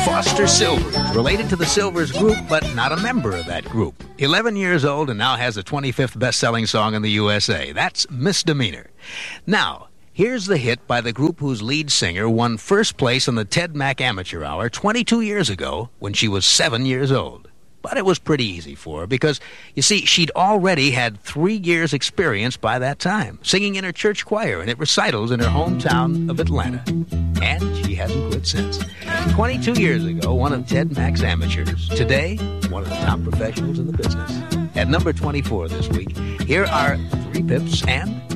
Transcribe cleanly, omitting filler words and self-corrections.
Foster Silvers, related to the Silvers Group, but not a member of that group. 11 years old and now has the 25th best-selling song in the USA. That's Misdemeanor. Now, here's the hit by the group whose lead singer won first place in the Ted Mack Amateur Hour 22 years ago when she was 7 years old. But it was pretty easy for her because, you see, she'd already had 3 years' experience by that time, singing in her church choir and at recitals in her hometown of Atlanta. And she hasn't quit since. 22 years ago, one of Ted Mack's amateurs. Today, one of the top professionals in the business. At number 24 this week, here are 3 Pips and